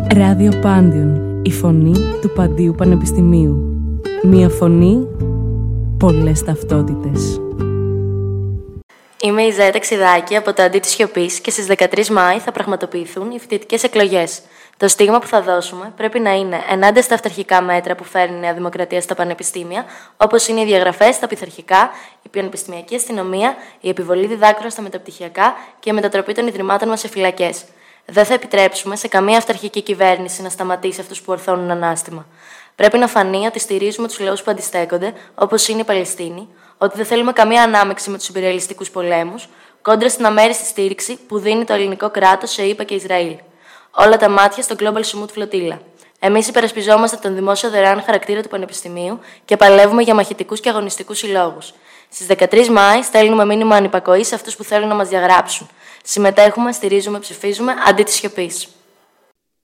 Ράδιο Πάντιον, η φωνή του Παντίου Πανεπιστημίου. Μία φωνή, πολλές ταυτότητες. Είμαι η Ζέτα Ξηδάκη από το Αντί της Σιωπής και στις 13 Μάη θα πραγματοποιηθούν οι φοιτητικές εκλογές. Το στίγμα που θα δώσουμε πρέπει να είναι ενάντια στα αυταρχικά μέτρα που φέρνει η Νέα Δημοκρατία στα πανεπιστήμια, όπως είναι οι διαγραφές στα πειθαρχικά, η πανεπιστημιακή αστυνομία, η επιβολή διδάκτρων στα μεταπτυχιακά και η μετατροπή των ιδρυμάτων μας σε φυλακές. Δεν θα επιτρέψουμε σε καμία αυταρχική κυβέρνηση να σταματήσει αυτούς που ορθώνουν ανάστημα. Πρέπει να φανεί ότι στηρίζουμε τους λαούς που αντιστέκονται, όπως είναι η Παλαιστίνη, ότι δεν θέλουμε καμία ανάμειξη με τους ιμπεριαλιστικούς πολέμους, κόντρα στην αμέριστη στήριξη που δίνει το ελληνικό κράτος σε ΗΠΑ και Ισραήλ. Όλα τα μάτια στο Global Sumut Flotilla. Εμείς υπερασπιζόμαστε τον δημόσιο δωρεάν χαρακτήρα του Πανεπιστημίου και παλεύουμε για μαχητικούς και αγωνιστικούς συλλόγους. Στις 13 Μάη στέλνουμε μήνυμα ανυπακοής σε αυτούς που θέλουν να μας διαγράψουν. Συμμετέχουμε, στηρίζουμε, ψηφίζουμε αντί της σιωπής.